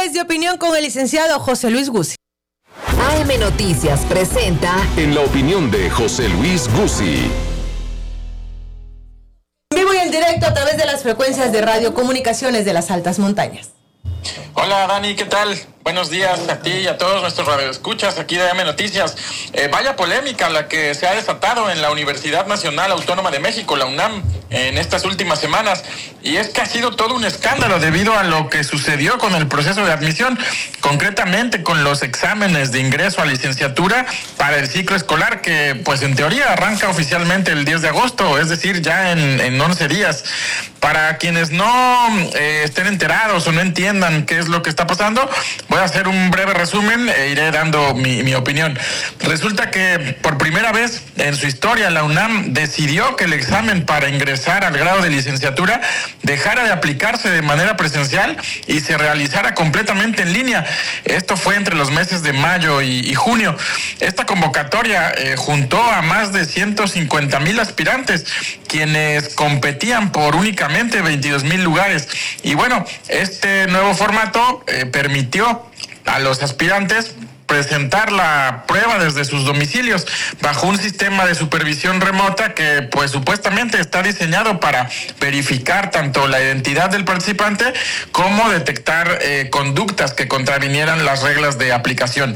Titulares de Opinión con el licenciado José Luis Guzzi. AM Noticias presenta En la opinión de José Luis Guzzi. En vivo y en directo a través de las frecuencias de Radio Comunicaciones de las Altas Montañas. Hola Dani, ¿qué tal? Buenos días a ti y a todos nuestros radioescuchas aquí de AM Noticias. Vaya polémica la que se ha desatado en la Universidad Nacional Autónoma de México, la UNAM, en estas últimas semanas. Y es que ha sido todo un escándalo debido a lo que sucedió con el proceso de admisión, concretamente con los exámenes de ingreso a licenciatura para el ciclo escolar que, pues en teoría, arranca oficialmente el 10 de agosto, es decir, ya en 11 días. Para quienes no estén enterados o no entiendan qué es lo que está pasando, voy a hacer un breve resumen e iré dando mi opinión. Resulta que por primera vez en su historia la UNAM decidió que el examen para ingresar al grado de licenciatura dejara de aplicarse de manera presencial y se realizara completamente en línea. Esto fue entre los meses de mayo y junio. Esta convocatoria juntó a más de 150,000 aspirantes, quienes competían por únicamente 22,000 lugares. Y bueno, este nuevo formato permitió a los aspirantes presentar la prueba desde sus domicilios bajo un sistema de supervisión remota que pues supuestamente está diseñado para verificar tanto la identidad del participante como detectar conductas que contravinieran las reglas de aplicación.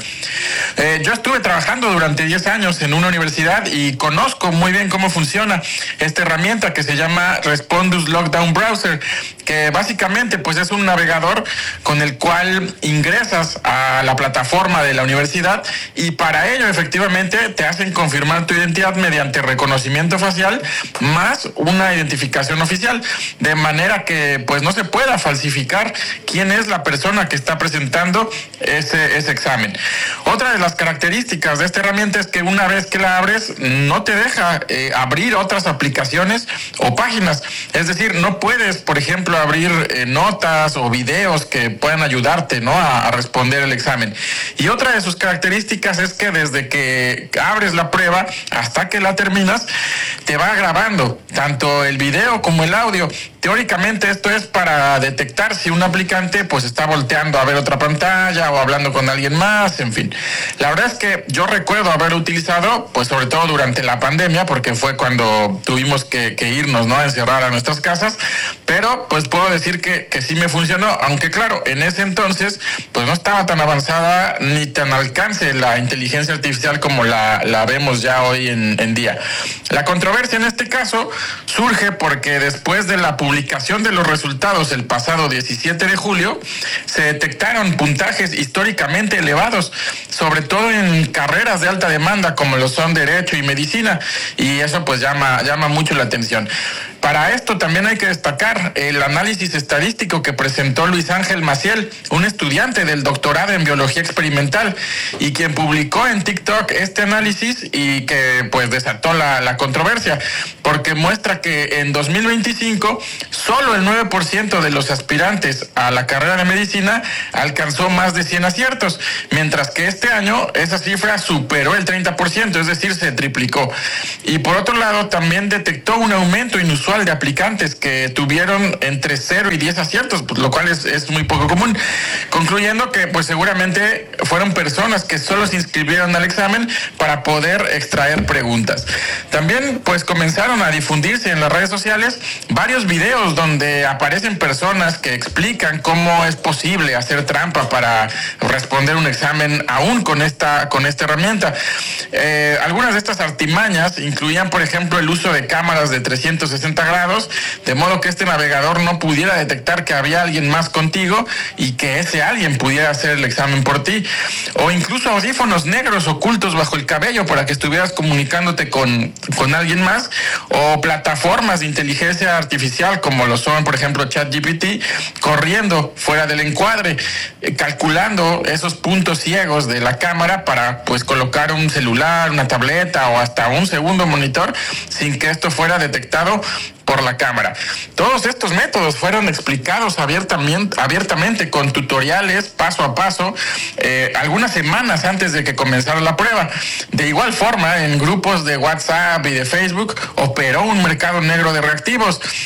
Yo estuve trabajando durante 10 años en una universidad y conozco muy bien cómo funciona esta herramienta que se llama Respondus Lockdown Browser, que básicamente pues es un navegador con el cual ingresas a la plataforma de la universidad y para ello efectivamente te hacen confirmar tu identidad mediante reconocimiento facial más una identificación oficial, de manera que pues no se pueda falsificar quién es la persona que está presentando ese examen. Otra de las características de esta herramienta es que una vez que la abres no te deja abrir otras aplicaciones o páginas, es decir, no puedes por ejemplo abrir notas o videos que puedan ayudarte, ¿no?, a responder el examen. Y otra de sus características es que desde que abres la prueba hasta que la terminas, te va grabando tanto el video como el audio. Teóricamente esto es para detectar si un aplicante pues está volteando a ver otra pantalla o hablando con alguien más, en fin. La verdad es que yo recuerdo haberlo utilizado, pues sobre todo durante la pandemia, porque fue cuando tuvimos que irnos, ¿no?, a encerrar a nuestras casas, pero pues puedo decir que sí me funcionó, aunque claro, en ese entonces pues no estaba tan avanzada ni tan alcance la inteligencia artificial como la vemos ya hoy en día. La controversia en este caso surge porque después de la publicación de los resultados el pasado 17 de julio, se detectaron puntajes históricamente elevados, sobre todo en carreras de alta demanda como lo son Derecho y Medicina, y eso pues llama mucho la atención. Para esto también hay que destacar el análisis estadístico que presentó Luis Ángel Maciel, un estudiante del doctorado en Biología Experimental, y quien publicó en TikTok este análisis y que pues desató la controversia, porque muestra que en 2025 solo el 9% de los aspirantes a la carrera de medicina alcanzó más de 100 aciertos, mientras que este año esa cifra superó el 30%, es decir, se triplicó. Y por otro lado también detectó un aumento inusual de aplicantes que tuvieron entre 0 y 10 aciertos, pues, lo cual es muy poco común, concluyendo que pues seguramente fueron personas que solo se inscribieron al examen para poder extraer preguntas. También pues comenzaron a difundirse en las redes sociales varios videos donde aparecen personas que explican cómo es posible hacer trampa para responder un examen aún con esta herramienta. Algunas de estas artimañas incluían por ejemplo el uso de cámaras de 360 grados, de modo que este navegador no pudiera detectar que había alguien más contigo y que ese alguien pudiera hacer el examen por ti, o incluso audífonos negros ocultos bajo el cabello para que estuvieras comunicándote con alguien más, o plataformas de inteligencia artificial como lo son por ejemplo ChatGPT corriendo fuera del encuadre, calculando esos puntos ciegos de la cámara para pues colocar un celular, una tableta o hasta un segundo monitor sin que esto fuera detectado por la cámara. Todos estos métodos fueron explicados abiertamente con tutoriales paso a paso algunas semanas antes de que comenzara la prueba. De igual forma, en grupos de WhatsApp y de Facebook operó un mercado negro de reactivos, y es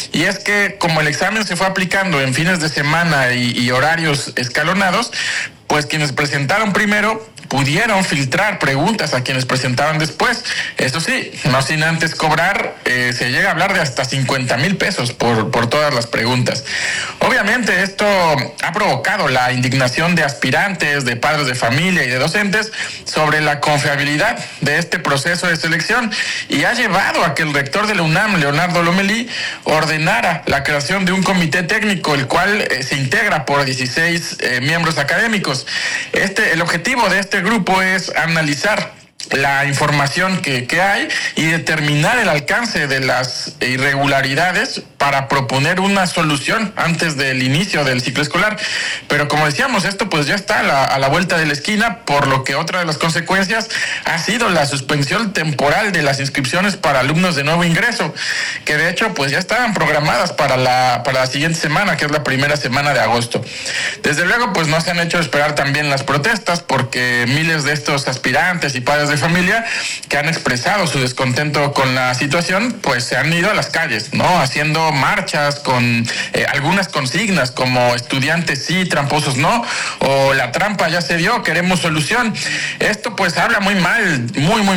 que como el examen se fue aplicando en fines de semana y horarios escalonados, pues quienes presentaron primero pudieron filtrar preguntas a quienes presentaban después. Eso sí, no sin antes cobrar, se llega a hablar de hasta 50,000 pesos por todas las preguntas. Obviamente esto ha provocado la indignación de aspirantes, de padres de familia y de docentes sobre la confiabilidad de este proceso de selección y ha llevado a que el rector de la UNAM, Leonardo Lomelí, ordenara la creación de un comité técnico, el cual se integra por 16 miembros académicos. El objetivo de este grupo es analizar la información que hay y determinar el alcance de las irregularidades para proponer una solución antes del inicio del ciclo escolar. Pero como decíamos, esto pues ya está a la vuelta de la esquina, por lo que otra de las consecuencias ha sido la suspensión temporal de las inscripciones para alumnos de nuevo ingreso, que de hecho pues ya estaban programadas para la siguiente semana, que es la primera semana de agosto. Desde luego pues no se han hecho esperar también las protestas, porque miles de estos aspirantes y padres de familia que han expresado su descontento con la situación, pues se han ido a las calles, ¿no? Haciendo marchas con algunas consignas como estudiantes sí, tramposos no, o la trampa ya se dio, queremos solución. Esto pues habla muy mal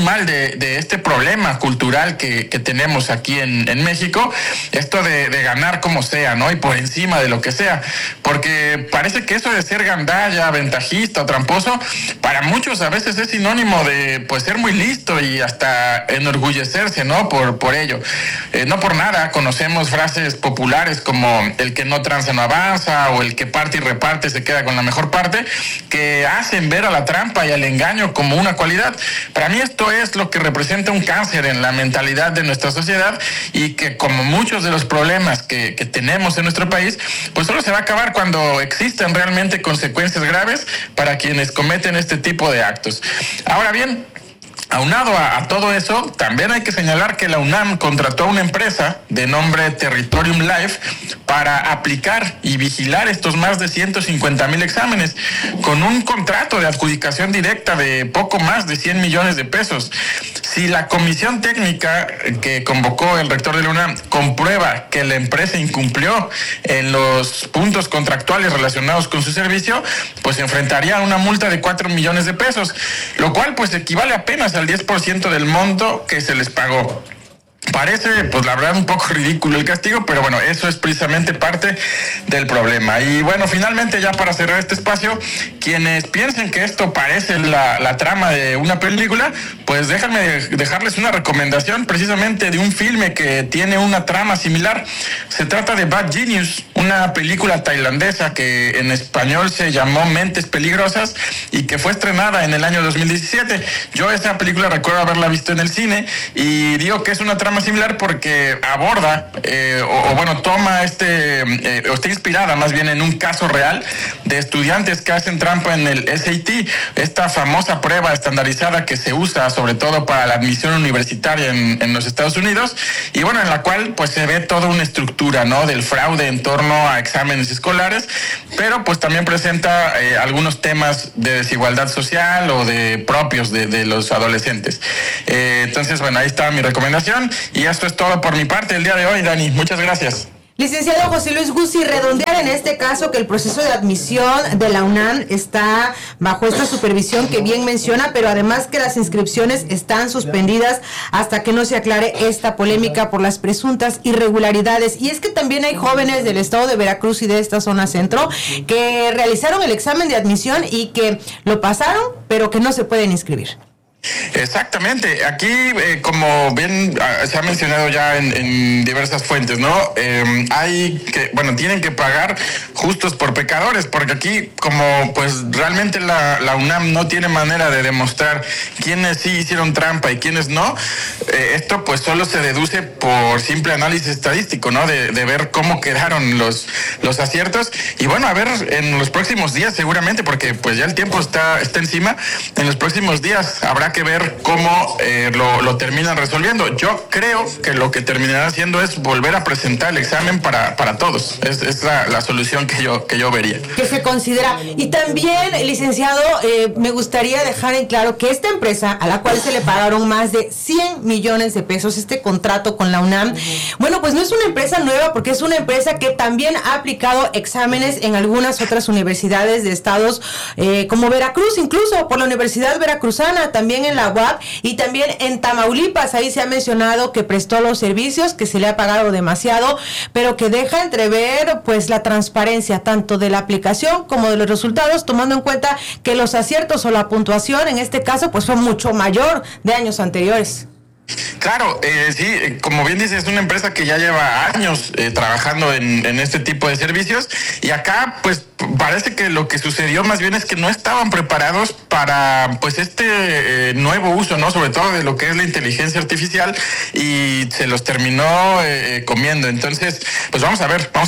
de este problema cultural que tenemos aquí en México, esto de ganar como sea, ¿no? Y por encima de lo que sea, porque parece que eso de ser gandalla, ventajista o tramposo, para muchos a veces es sinónimo de pues ser muy listo y hasta enorgullecerse, ¿no? Por ello. No por nada conocemos frases populares como el que no tranza no avanza, o el que parte y reparte se queda con la mejor parte, que hacen ver a la trampa y al engaño como una cualidad. Para mí esto es lo que representa un cáncer en la mentalidad de nuestra sociedad, y que como muchos de los problemas que tenemos en nuestro país, pues solo se va a acabar cuando existen realmente consecuencias graves para quienes cometen este tipo de actos. Ahora bien, aunado a todo eso, también hay que señalar que la UNAM contrató a una empresa de nombre Territorium Life para aplicar y vigilar estos más de 150,000 exámenes, con un contrato de adjudicación directa de poco más de 100 millones de pesos. Si la comisión técnica que convocó el rector de la UNAM comprueba que la empresa incumplió en los puntos contractuales relacionados con su servicio, pues se enfrentaría a una multa de 4 millones de pesos, lo cual pues equivale apenas al 10% del monto que se les pagó. Parece, pues la verdad, un poco ridículo el castigo, pero bueno, eso es precisamente parte del problema. Y bueno, finalmente, ya para cerrar este espacio, quienes piensen que esto parece la trama de una película, pues déjenme dejarles una recomendación precisamente de un filme que tiene una trama similar. Se trata de Bad Genius, una película tailandesa que en español se llamó Mentes Peligrosas y que fue estrenada en el año 2017. Yo esa película recuerdo haberla visto en el cine, y digo que es una trama similar porque aborda, toma o está inspirada más bien en un caso real de estudiantes que hacen trampa en el SAT, esta famosa prueba estandarizada que se usa sobre todo para la admisión universitaria en los Estados Unidos, y bueno, en la cual pues se ve toda una estructura, ¿no?, del fraude en torno a exámenes escolares, pero pues también presenta algunos temas de desigualdad social o de propios de los adolescentes. Entonces, bueno, ahí está mi recomendación. Y esto es todo por mi parte el día de hoy, Dani. Muchas gracias. Licenciado José Luis Guzzi, redondear en este caso que el proceso de admisión de la UNAM está bajo esta supervisión que bien menciona, pero además que las inscripciones están suspendidas hasta que no se aclare esta polémica por las presuntas irregularidades. Y es que también hay jóvenes del estado de Veracruz y de esta zona centro que realizaron el examen de admisión y que lo pasaron, pero que no se pueden inscribir. Exactamente. Aquí, como bien se ha mencionado ya en diversas fuentes, ¿no? Tienen que pagar justos por pecadores, porque aquí, como pues realmente la UNAM no tiene manera de demostrar quiénes sí hicieron trampa y quiénes no, esto pues solo se deduce por simple análisis estadístico, ¿no? De ver cómo quedaron los aciertos. Y bueno, a ver, en los próximos días seguramente, porque pues ya el tiempo está encima, en los próximos días habrá que que ver cómo lo terminan resolviendo. Yo creo que lo que terminará haciendo es volver a presentar el examen para todos. Es la solución que yo vería. Que se considera. Y también, licenciado, me gustaría dejar en claro que esta empresa, a la cual se le pagaron más de 100 millones de pesos, este contrato con la UNAM, bueno, pues no es una empresa nueva, porque es una empresa que también ha aplicado exámenes en algunas otras universidades de estados como Veracruz, incluso por la Universidad Veracruzana, también en la UAP y también en Tamaulipas. Ahí se ha mencionado que prestó los servicios, que se le ha pagado demasiado, pero que deja entrever pues la transparencia tanto de la aplicación como de los resultados, tomando en cuenta que los aciertos o la puntuación en este caso pues fue mucho mayor de años anteriores. Claro, sí, como bien dices, es una empresa que ya lleva años trabajando en este tipo de servicios, y acá pues parece que lo que sucedió más bien es que no estaban preparados para pues este nuevo uso, ¿no? Sobre todo de lo que es la inteligencia artificial, y se los terminó comiendo. Entonces, pues vamos a ver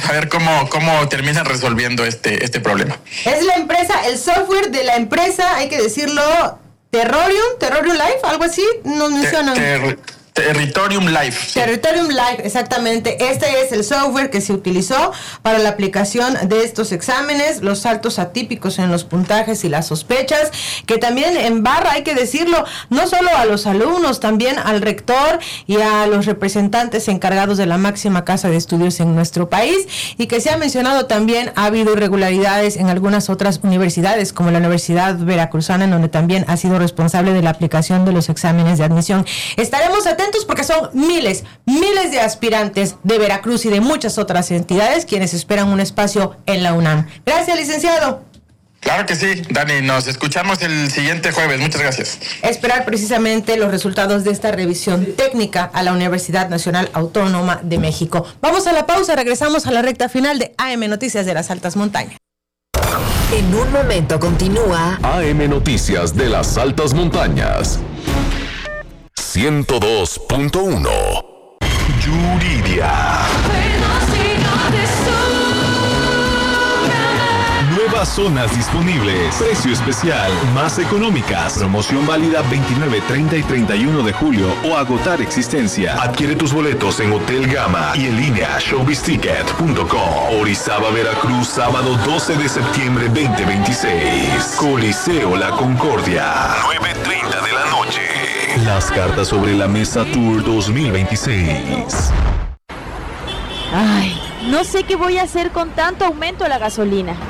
cómo terminan resolviendo este problema. Es la empresa, el software de la empresa, hay que decirlo, Territorium Life, algo así, nos mencionan. Territorium Life. Territorium Life, exactamente. Este es el software que se utilizó para la aplicación de estos exámenes, los saltos atípicos en los puntajes y las sospechas, que también embarra, hay que decirlo, no solo a los alumnos, también al rector y a los representantes encargados de la máxima casa de estudios en nuestro país, y que se ha mencionado también ha habido irregularidades en algunas otras universidades, como la Universidad Veracruzana, en donde también ha sido responsable de la aplicación de los exámenes de admisión. Estaremos atentos porque son miles de aspirantes de Veracruz y de muchas otras entidades quienes esperan un espacio en la UNAM. Gracias, licenciado. Claro que sí, Dani, nos escuchamos el siguiente jueves. Muchas gracias. Esperar precisamente los resultados de esta revisión técnica a la Universidad Nacional Autónoma de México. Vamos a la pausa, regresamos a la recta final de AM Noticias de las Altas Montañas. En un momento continúa AM Noticias de las Altas Montañas. 102.1 Yuridia. Nuevas zonas disponibles. Precio especial. Más económicas. Promoción válida 29, 30 y 31 de julio o agotar existencia. Adquiere tus boletos en Hotel Gama y en línea showbizticket.com. Orizaba, Veracruz, sábado 12 de septiembre 2026. Coliseo La Concordia. 9:30 de la noche. Las cartas sobre la mesa Tour 2026. Ay, no sé qué voy a hacer con tanto aumento a la gasolina.